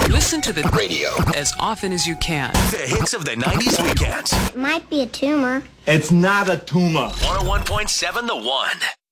Listen to the Radio. as often as you can. The hits of the 90s weekends. It might be a tumor. It's not a tumor. 101.7 The One.